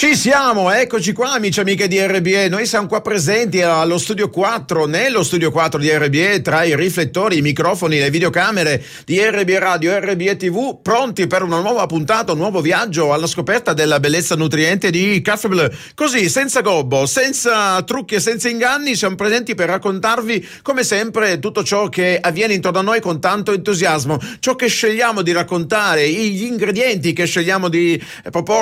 Ci siamo, eccoci qua amici e amiche di RBE, noi siamo qua presenti allo studio 4, nello studio 4 di RBE, tra i riflettori, i microfoni, le videocamere di RBE Radio, RBE TV, pronti per una nuova puntata, un nuovo viaggio alla scoperta della bellezza nutriente di Café Bleu. Così, senza gobbo, senza trucchi e senza inganni, siamo presenti per raccontarvi come sempre tutto ciò che avviene intorno a noi con tanto entusiasmo, ciò che scegliamo di raccontare, gli ingredienti che scegliamo di proporre